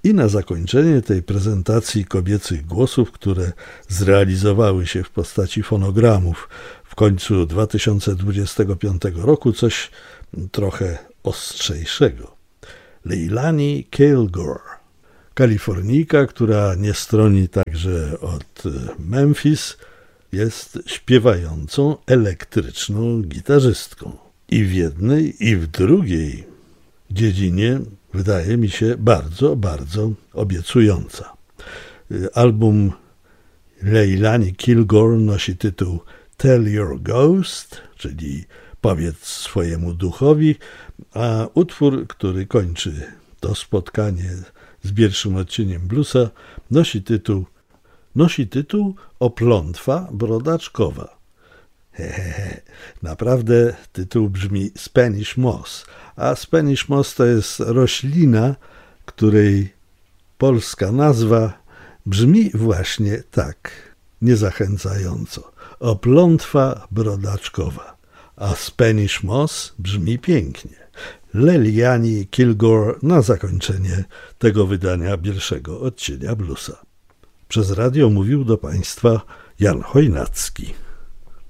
I na zakończenie tej prezentacji kobiecych głosów, które zrealizowały się w postaci fonogramów w końcu 2025 roku, coś trochę ostrzejszego. Leilani Kilgore, Kalifornijka, która nie stroni także od Memphis, jest śpiewającą elektryczną gitarzystką. I w jednej, i w drugiej dziedzinie wydaje mi się bardzo, bardzo obiecująca. Album Leilani Kilgore nosi tytuł Tell Your Ghost, czyli powiedz swojemu duchowi, a utwór, który kończy to spotkanie z pierwszym odcieniem bluesa, nosi tytuł Oplątwa brodaczkowa. Naprawdę tytuł brzmi Spanish Moss, a Spanish Moss to jest roślina, której polska nazwa brzmi właśnie tak niezachęcająco. Oplątwa brodaczkowa, a Spanish Moss brzmi pięknie. Leilani Kilgore na zakończenie tego wydania pierwszego odcienia bluesa. Przez radio mówił do Państwa Jan Chojnacki.